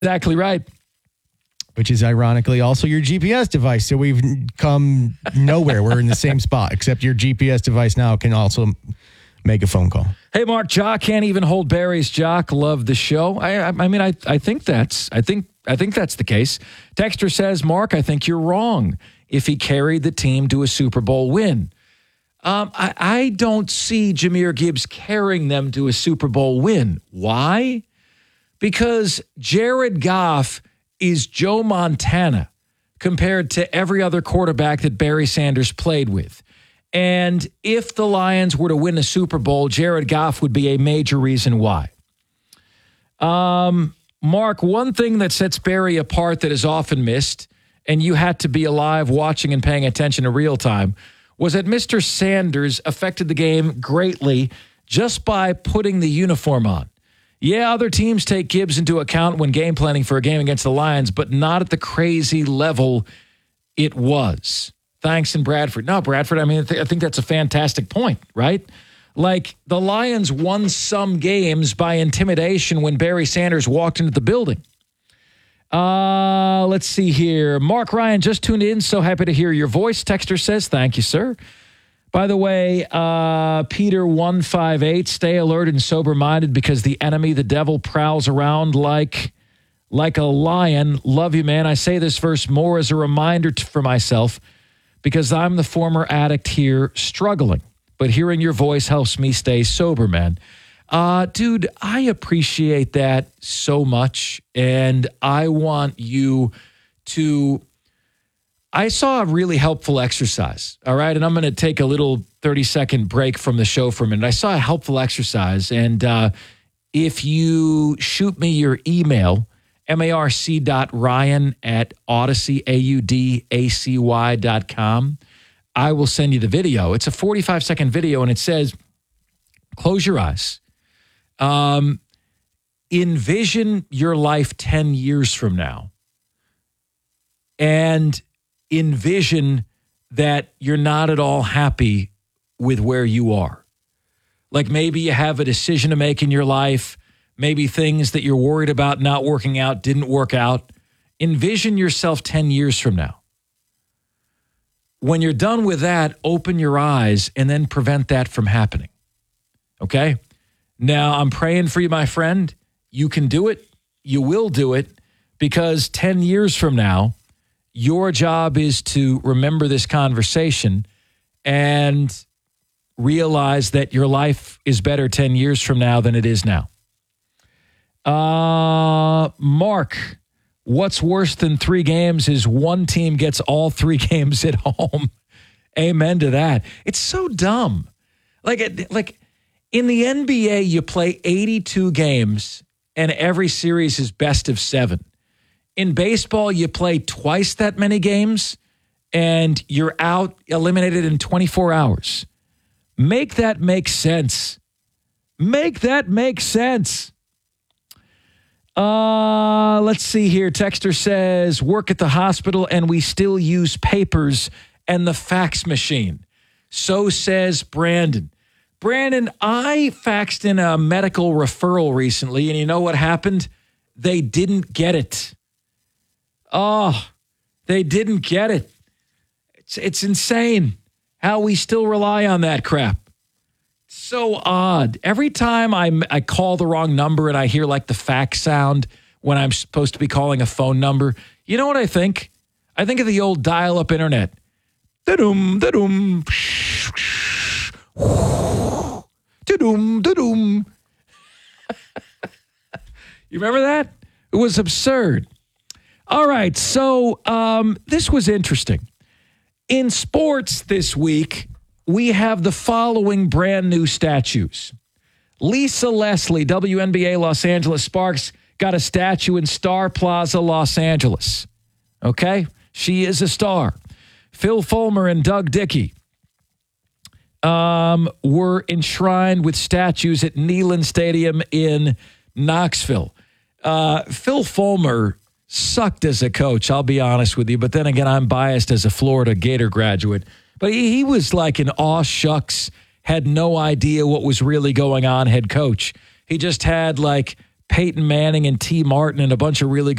Exactly right. Which is ironically also your GPS device. So we've come nowhere. We're in the same spot, except your GPS device now can also make a phone call. Hey, Mark, Jock can't even hold Barry's Jock. Love the show. I think that's the case. Texter says, Mark, I think you're wrong. If he carried the team to a Super Bowl win, I don't see Jahmyr Gibbs carrying them to a Super Bowl win. Why? Because Jared Goff is Joe Montana compared to every other quarterback that Barry Sanders played with. And if the Lions were to win a Super Bowl, Jared Goff would be a major reason why. Mark, one thing that sets Barry apart that is often missed, and you had to be alive watching and paying attention in real time, was that Mr. Sanders affected the game greatly just by putting the uniform on. Yeah, other teams take Gibbs into account when game planning for a game against the Lions, but not at the crazy level it was. Thanks, and Bradford. No, Bradford, I think that's a fantastic point, right? Like, the Lions won some games by intimidation when Barry Sanders walked into the building. Let's see here. Mark Ryan just tuned in. So happy to hear your voice. Texter says, thank you, sir. By the way, Peter158, stay alert and sober-minded because the enemy, the devil, prowls around like a lion. Love you, man. I say this verse more as a reminder for myself because I'm the former addict here struggling. But hearing your voice helps me stay sober, man. Dude, I appreciate that so much. And I want you to... I saw a really helpful exercise, all right? And I'm going to take a little 30-second break from the show for a minute. I saw a helpful exercise, and if you shoot me your email, marc.ryan@audacy.com, I will send you the video. It's a 45-second video, and it says, close your eyes. Envision your life 10 years from now, and envision that you're not at all happy with where you are. Like maybe you have a decision to make in your life, maybe things that you're worried about not working out didn't work out. Envision yourself 10 years from now. When you're done with that, open your eyes and then prevent that from happening. Okay? Now, I'm praying for you, my friend. You can do it. You will do it because 10 years from now, your job is to remember this conversation and realize that your life is better 10 years from now than it is now. Mark, what's worse than 3 games is one team gets all 3 games at home. Amen to that. It's so dumb. Like in the NBA, you play 82 games and every series is best of 7. In baseball, you play twice that many games, and you're out, eliminated in 24 hours. Make that make sense. Make that make sense. Let's see here. Texter says, work at the hospital, and we still use papers and the fax machine. So says Brandon. Brandon, I faxed in a medical referral recently, and you know what happened? They didn't get it. Oh, they didn't get it. It's insane how we still rely on that crap. So odd. Every time I call the wrong number and I hear like the fax sound when I'm supposed to be calling a phone number, you know what I think? I think of the old dial-up internet. Da-dum, da-dum. Da-dum, da-dum. You remember that? It was absurd. All right, so this was interesting. In sports this week, we have the following brand new statues. Lisa Leslie, WNBA Los Angeles Sparks, got a statue in Star Plaza, Los Angeles. Okay? She is a star. Phil Fulmer and Doug Dickey were enshrined with statues at Neyland Stadium in Knoxville. Phil Fulmer sucked as a coach, I'll be honest with you. But then again, I'm biased as a Florida Gator graduate. But he was like an aw shucks, had no idea what was really going on head coach. He just had like Peyton Manning and T. Martin and a bunch of really